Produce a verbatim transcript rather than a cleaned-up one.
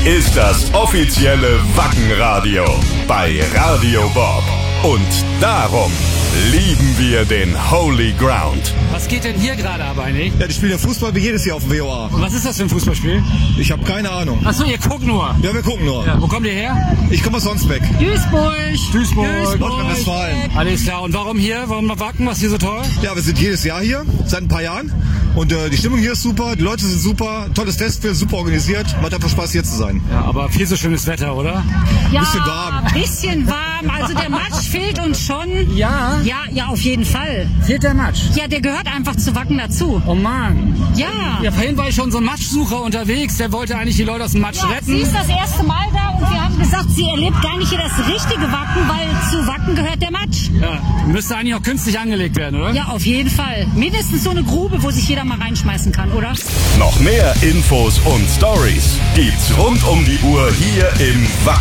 ist das offizielle Wackenradio bei Radio Bob. Und darum lieben wir den Holy Ground. Was geht denn hier gerade ab eigentlich? Ja, die spielen ja Fußball wie jedes Jahr auf dem W O A. Und was ist das für ein Fußballspiel? Ich habe keine Ahnung. Achso, ihr guckt nur. Ja, wir gucken nur. Ja, wo kommt ihr her? Ich komme aus Sonsbeck. Duisburg. Duisburg. Nordrhein-Westfalen. Alles klar. Und warum hier? Warum noch Wacken? Was ist hier so toll? Ja, wir sind jedes Jahr hier, seit ein paar Jahren. Und äh, die Stimmung hier ist super, die Leute sind super, tolles Testspiel, super organisiert. Macht einfach Spaß, hier zu sein. Ja, aber viel so schönes Wetter, oder? Ja, bisschen warm. bisschen warm. Also der Matsch fehlt uns schon. Ja. Ja, ja, auf jeden Fall. Fehlt der Matsch? Ja, der gehört einfach zu Wacken dazu. Oh Mann. Ja. Ja, vorhin war ich schon so ein Matschsucher unterwegs. Der wollte eigentlich die Leute aus dem Matsch Ja, retten. sie ist das erste Mal da und wir haben gesagt, sie erlebt gar nicht hier das richtige Wacken, weil zu Wacken gehört der Matsch. Ja, müsste eigentlich auch künstlich angelegt werden, oder? Ja, auf jeden Fall. Mindestens so eine Grube, wo sich jeder mal reinschmeißen kann, oder? Noch mehr Infos und Stories gibt's rund um die Uhr hier im Wacken.